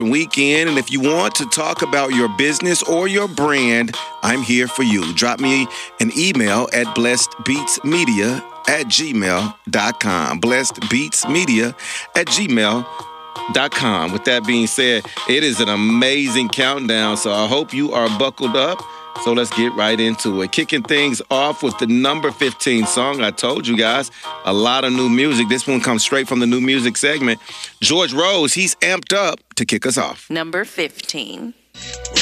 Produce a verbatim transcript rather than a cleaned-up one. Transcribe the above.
weekend. And if you want to talk about your business or your brand, I'm here for you. Drop me an email at blessedbeatsmedia at gmail dot com. blessedbeatsmedia at gmail dot com. With that being said, it is an amazing countdown, so I hope you are buckled up. So let's get right into it. Kicking things off with the number fifteen song. I told you guys, a lot of new music. This one comes straight from the new music segment. George Rose, he's amped up to kick us off. Number fifteen.